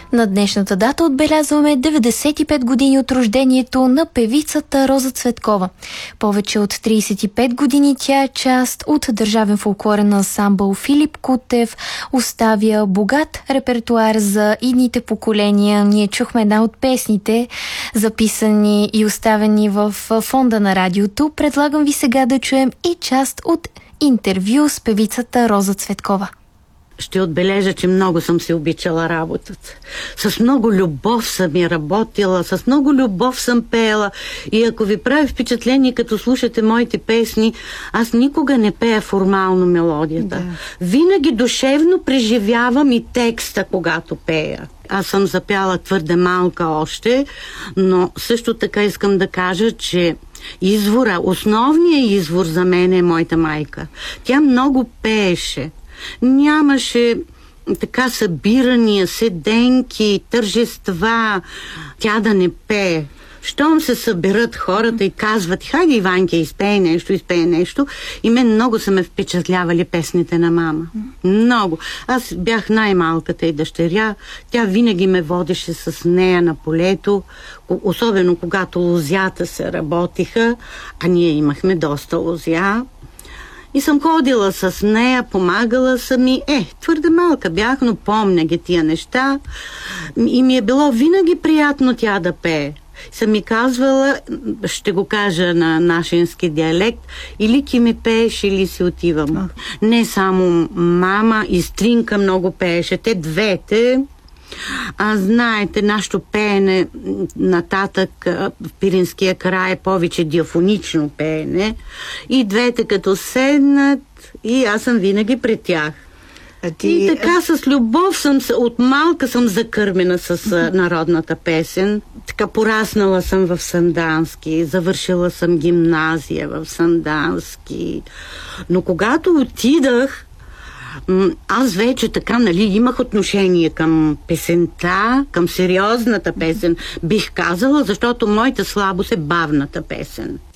На днешната дата отбелязваме 95 години от рождението на певицата Роза Цветкова. Повече от 35 години тя е част от държавен фолклорен ансамбъл Филип Кутев, оставя богат репертуар за идните поколения. Ние чухме една от песните, записани и оставени в фонда на радиото. Предлагам ви сега да чуем и част от интервю с певицата Роза Цветкова. Ще отбележа, че много съм си обичала работата. С много любов съм я работила, с много любов съм пеела. И ако ви прави впечатление, като слушате моите песни, аз никога не пея формално мелодията. Да. Винаги душевно преживявам и текста, когато пея. Аз съм запяла твърде малка още, но също така искам да кажа, че основният извор за мен е моята майка. Тя много пееше. Нямаше така събирания, седенки, тържества, тя да не пее. Щом се съберат хората и казват: хайде, Иванке, изпее нещо. И мен много са ме впечатлявали песните на мама. Много. Аз бях най-малката и дъщеря. Тя винаги ме водеше с нея на полето, особено когато лозята се работиха, а ние имахме доста лозя. И съм ходила с нея, помагала съм и... твърде малка бях, но помня ги тия неща. И ми е било винаги приятно тя да пее. Съм ми казвала, ще го кажа на нашински диалект: или ки ми пееш, или си отивам. Не само мама, и Стринка много пееше. Те двете... знаете, нашето пеене нататък в Пиринския край е повече диафонично пеене. И двете като седнат, и аз съм винаги пред тях. И така с любов от малка съм закърмена с народната песен. Така пораснала съм в Сандански, завършила съм гимназия в Сандански. Но когато отидах, аз вече така, имах отношение към песента, към сериозната песен, бих казала, защото моята слабост е бавната песен.